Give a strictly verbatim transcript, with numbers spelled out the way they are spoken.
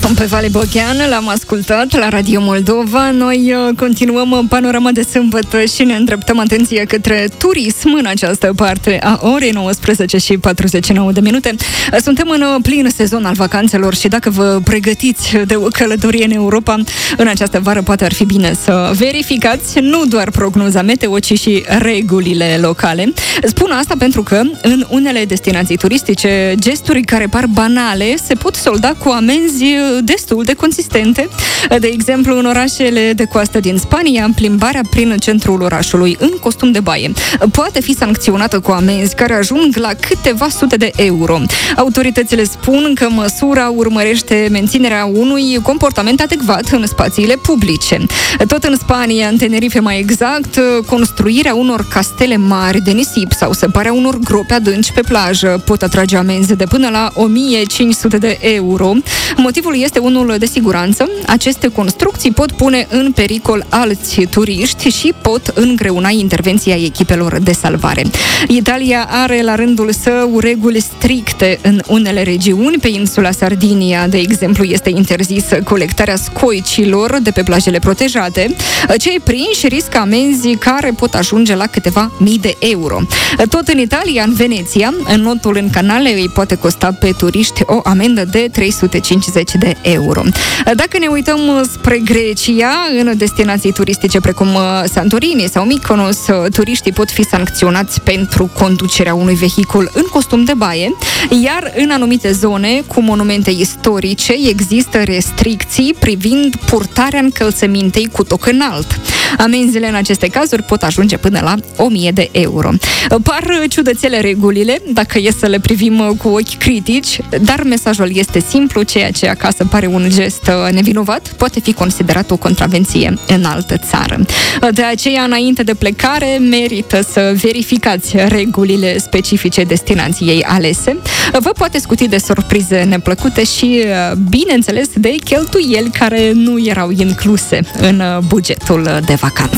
Pe Vale Boghean l-am ascultat la Radio Moldova. Noi continuăm panorama de sâmbătă și ne îndreptăm atenția către turism în această parte a orei nouăsprezece și patruzeci și nouă de minute. Suntem în plin sezon al vacanțelor și dacă vă pregătiți de o călătorie în Europa în această vară, poate ar fi bine să verificați nu doar prognoza meteo, ci și regulile locale. Spun asta pentru că în unele destinații turistice, gesturi care par banale se pot solda cu amenzi destul de consistente. De exemplu, în orașele de coastă din Spania, plimbarea prin centrul orașului în costum de baie poate fi sancționată cu amenzi care ajung la câteva sute de euro. Autoritățile spun că măsura urmărește menținerea unui comportament adecvat în spațiile publice. Tot în Spania, în Tenerife mai exact, construirea unor castele mari de nisip sau săparea unor gropi adânci pe plajă pot atrage amenzi de până la o mie cinci sute de euro. Motivul este unul de siguranță. Aceste construcții pot pune în pericol alți turiști și pot îngreuna intervenția echipelor de salvare. Italia are la rândul său reguli stricte în unele regiuni. Pe insula Sardinia, de exemplu, este interzisă colectarea scoicilor de pe plajele protejate. Cei prinși riscă amenzi care pot ajunge la câteva mii de euro. Tot în Italia, în Veneția, notul în canale îi poate costa pe turiști o amendă de trei sute cincizeci de euro. Dacă ne uităm spre Grecia, în destinații turistice precum Santorini sau Mykonos, turiștii pot fi sancționați pentru conducerea unui vehicul în costum de baie, iar în anumite zone cu monumente istorice există restricții privind purtarea încălțămintei cu toc înalt. Amenzile în aceste cazuri pot ajunge până la o mie de euro. Par ciudățele regulile, dacă e să le privim cu ochi critici, dar mesajul este simplu: ceea ce acasă pare un gest nevinovat poate fi considerat o contravenție în altă țară. De aceea, înainte de plecare, merită să verificați regulile specifice destinației alese. Vă poate scuti de surprize neplăcute și, bineînțeles, de cheltuieli care nu erau incluse în bugetul de vacanță.